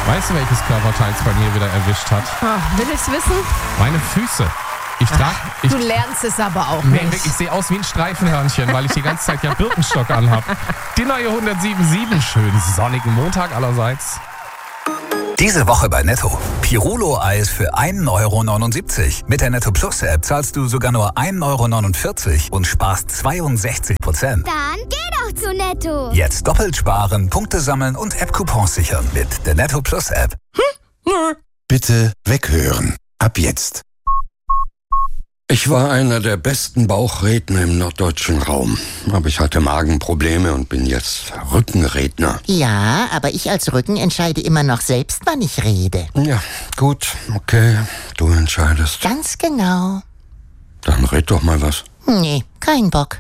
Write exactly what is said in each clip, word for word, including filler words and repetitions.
Weißt du, welches Körperteil es bei mir wieder erwischt hat? Oh, will ich's wissen? Meine Füße. Ich trage. Ich, Du lernst es aber auch nee, nicht. ich sehe aus wie ein Streifenhörnchen, weil ich die ganze Zeit ja Birkenstock anhab. Die neue hundertsieben Komma sieben. Schönen sonnigen Montag allerseits. Diese Woche bei Netto. Pirulo-Eis für ein Euro neunundsiebzig. Mit der Netto Plus App zahlst du sogar nur ein Euro neunundvierzig und sparst zweiundsechzig Prozent. Dann geh doch zu Netto. Jetzt doppelt sparen, Punkte sammeln und App-Coupons sichern mit der Netto Plus App. Bitte weghören. Ab jetzt. Ich war einer der besten Bauchredner im norddeutschen Raum. Aber ich hatte Magenprobleme und bin jetzt Rückenredner. Ja, aber ich als Rücken entscheide immer noch selbst, wann ich rede. Ja, gut, okay, du entscheidest. Ganz genau. Dann red doch mal was. Nee, kein Bock.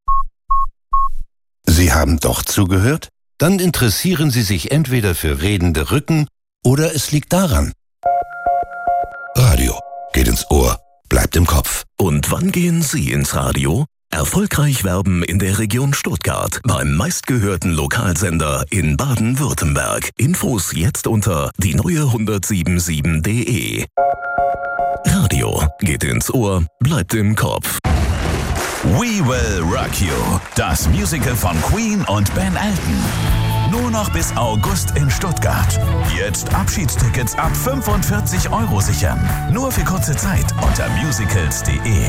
Sie haben doch zugehört? Dann interessieren Sie sich entweder für redende Rücken oder es liegt daran. Radio geht ins Ohr, bleibt im Kopf. Und wann gehen Sie ins Radio? Erfolgreich werben in der Region Stuttgart beim meistgehörten Lokalsender in Baden-Württemberg. Infos jetzt unter die neue hundertsieben Komma sieben punkt de. Radio geht ins Ohr, bleibt im Kopf. We Will Rock You, das Musical von Queen und Ben Elton. Nur noch bis August in Stuttgart. Jetzt Abschiedstickets ab fünfundvierzig Euro sichern. Nur für kurze Zeit unter musicals punkt de.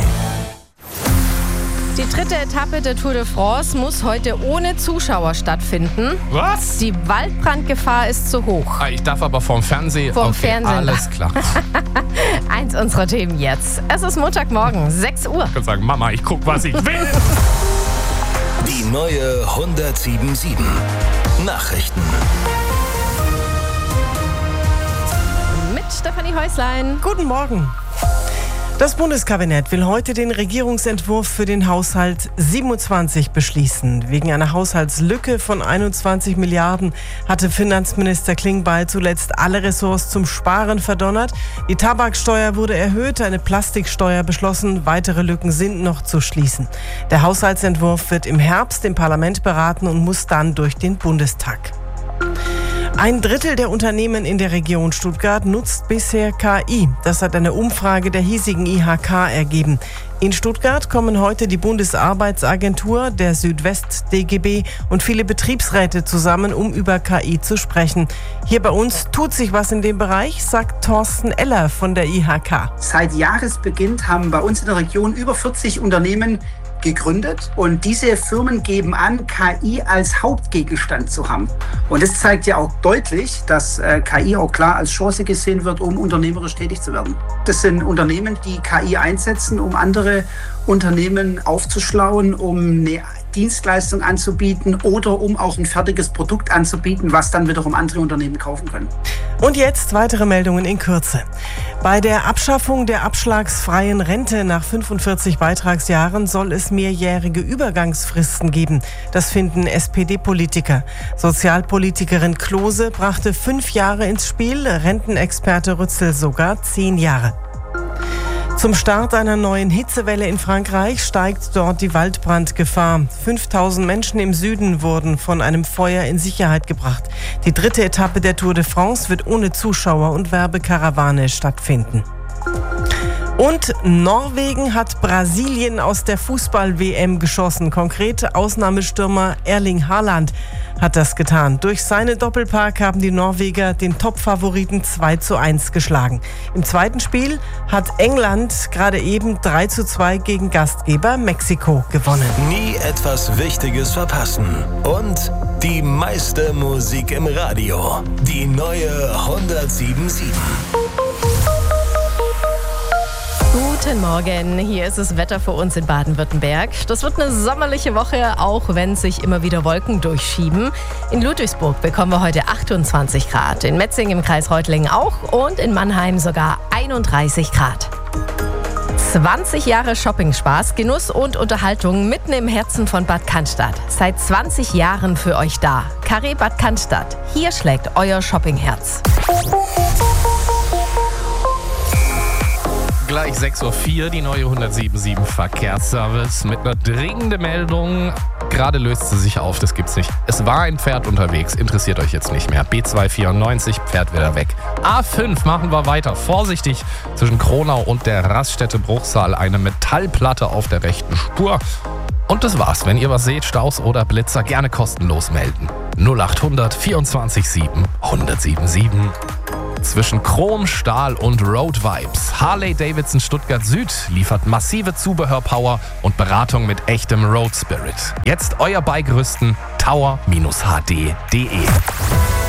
Die dritte Etappe der Tour de France muss heute ohne Zuschauer stattfinden. Was? Die Waldbrandgefahr ist zu hoch. Ah, ich darf aber vorm Fernsehen. Vorm okay, Fernsehen. Alles klar. Eins unserer Themen jetzt. Es ist Montagmorgen, sechs Uhr. Ich kann sagen, Mama, ich guck, was ich will. Die neue hundertsieben Komma sieben. Nachrichten. Mit Stefanie Häuslein. Guten Morgen. Das Bundeskabinett will heute den Regierungsentwurf für den Haushalt siebenundzwanzig beschließen. Wegen einer Haushaltslücke von einundzwanzig Milliarden hatte Finanzminister Klingbeil zuletzt alle Ressorts zum Sparen verdonnert. Die Tabaksteuer wurde erhöht, eine Plastiksteuer beschlossen. Weitere Lücken sind noch zu schließen. Der Haushaltsentwurf wird im Herbst im Parlament beraten und muss dann durch den Bundestag. Ein Drittel der Unternehmen in der Region Stuttgart nutzt bisher K I. Das hat eine Umfrage der hiesigen I H K ergeben. In Stuttgart kommen heute die Bundesarbeitsagentur, der Südwest D G B und viele Betriebsräte zusammen, um über K I zu sprechen. Hier bei uns tut sich was in dem Bereich, sagt Thorsten Eller von der I H K. Seit Jahresbeginn haben bei uns in der Region über vierzig Unternehmen gegründet und diese Firmen geben an, K I als Hauptgegenstand zu haben. Und das zeigt ja auch deutlich, dass äh, K I auch klar als Chance gesehen wird, um unternehmerisch tätig zu werden. Das sind Unternehmen, die K I einsetzen, um andere Unternehmen aufzuschlauen, um eine Dienstleistung anzubieten oder um auch ein fertiges Produkt anzubieten, was dann wiederum andere Unternehmen kaufen können. Und jetzt weitere Meldungen in Kürze. Bei der Abschaffung der abschlagsfreien Rente nach fünfundvierzig Beitragsjahren soll es mehrjährige Übergangsfristen geben. Das finden S P D-Politiker. Sozialpolitikerin Klose brachte fünf Jahre ins Spiel, Rentenexperte Rützel sogar zehn Jahre. Zum Start einer neuen Hitzewelle in Frankreich steigt dort die Waldbrandgefahr. fünftausend Menschen im Süden wurden von einem Feuer in Sicherheit gebracht. Die dritte Etappe der Tour de France wird ohne Zuschauer und Werbekarawane stattfinden. Und Norwegen hat Brasilien aus der Fußball-W M geschossen. Konkret Ausnahmestürmer Erling Haaland hat das getan. Durch seine Doppelpack haben die Norweger den Top-Favoriten zwei zu eins geschlagen. Im zweiten Spiel hat England gerade eben drei zu zwei gegen Gastgeber Mexiko gewonnen. Nie etwas Wichtiges verpassen. Und die meiste Musik im Radio. Die neue hundertsieben Komma sieben. Guten Morgen, hier ist das Wetter für uns in Baden-Württemberg. Das wird eine sommerliche Woche, auch wenn sich immer wieder Wolken durchschieben. In Ludwigsburg bekommen wir heute achtundzwanzig Grad, in Metzing im Kreis Reutlingen auch und in Mannheim sogar einunddreißig Grad. zwanzig Jahre Shopping-Spaß, Genuss und Unterhaltung mitten im Herzen von Bad Cannstatt. Seit zwanzig Jahren für euch da. Carré Bad Cannstatt. Hier schlägt euer Shoppingherz. Gleich sechs Uhr vier, die neue hundertsieben Komma sieben Verkehrsservice mit einer dringenden Meldung. gerade löst sie sich auf, das gibt's nicht. Es war ein Pferd unterwegs, interessiert euch jetzt nicht mehr. B zwei vierundneunzig, Pferd wieder weg. A fünf, machen wir weiter. Vorsichtig, zwischen Kronau und der Raststätte Bruchsal eine Metallplatte auf der rechten Spur. Und das war's. Wenn ihr was seht, Staus oder Blitzer, gerne kostenlos melden. null acht hundert vierundzwanzig sieben hundertsieben sieben. Zwischen Chrom, Stahl und Road Vibes. Harley-Davidson Stuttgart Süd liefert massive Zubehörpower und Beratung mit echtem Road Spirit. Jetzt euer Bike rüsten, tower Bindestrich h d punkt d e.